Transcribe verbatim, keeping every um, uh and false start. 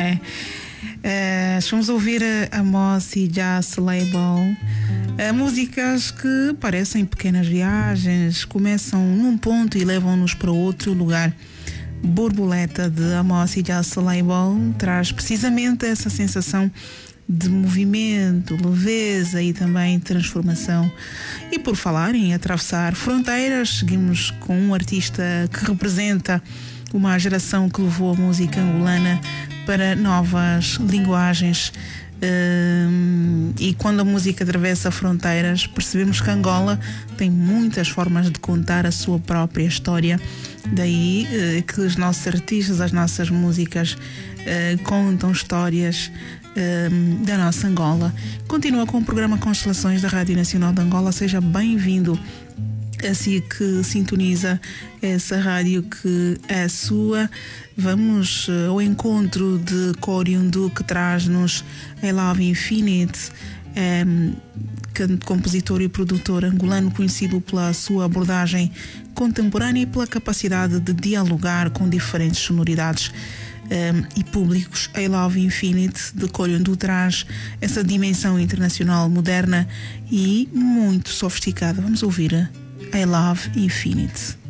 é. Uh, vamos ouvir a Amos e Jazz Label, uh, músicas que parecem pequenas viagens, começam num ponto e levam-nos para outro lugar. Borboleta de Amos e Jazz Label traz precisamente essa sensação de movimento, leveza e também transformação. E por falar em atravessar fronteiras, seguimos com um artista que representa uma geração que levou a música angolana para novas linguagens. Um, e quando a música atravessa fronteiras, percebemos que Angola tem muitas formas de contar a sua própria história. Daí uh, que os nossos artistas, as nossas músicas uh, contam histórias uh, da nossa Angola. Continua com o programa Constelações da Rádio Nacional de Angola. Seja bem-vindo. Assim que sintoniza essa rádio que é sua. Vamos uh, ao encontro de Coriundu, que traz-nos I Love Infinite, um, compositor e produtor angolano conhecido pela sua abordagem contemporânea e pela capacidade de dialogar com diferentes sonoridades um, e públicos. I Love Infinite de Coriundu traz essa dimensão internacional, moderna e muito sofisticada. Vamos ouvir I Love Infinite.